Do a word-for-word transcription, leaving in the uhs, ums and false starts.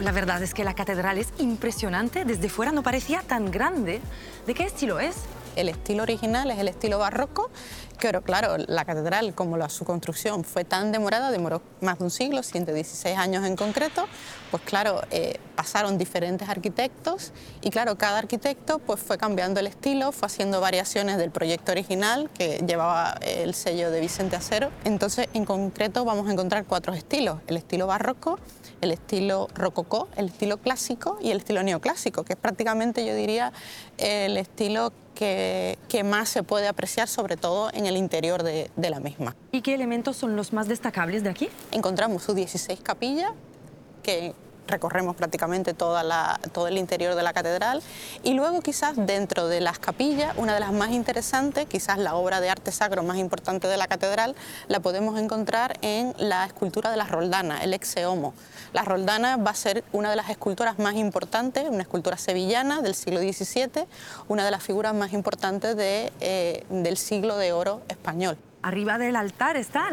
la verdad es que la catedral es impresionante. Desde fuera no parecía tan grande. ¿De qué estilo es? El estilo original es el estilo barroco, pero claro, la catedral, como la, su construcción fue tan demorada, demoró más de un siglo, ciento dieciséis años en concreto, pues claro, eh, pasaron diferentes arquitectos y claro, cada arquitecto pues fue cambiando el estilo, fue haciendo variaciones del proyecto original que llevaba el sello de Vicente Acero. Entonces, en concreto vamos a encontrar cuatro estilos: el estilo barroco, el estilo rococó, el estilo clásico y el estilo neoclásico, que es prácticamente, yo diría, el estilo que, que más se puede apreciar, sobre todo en el interior de, de la misma. ¿Y qué elementos son los más destacables de aquí? Encontramos sus dieciséis capillas, que recorremos prácticamente toda la, todo el interior de la catedral, y luego quizás dentro de las capillas, una de las más interesantes, quizás la obra de arte sacro más importante de la catedral, la podemos encontrar en la escultura de la Roldana, el Ecce Homo. La Roldana va a ser una de las esculturas más importantes, una escultura sevillana del siglo diecisiete, una de las figuras más importantes de, eh, del siglo de oro español. Arriba del altar está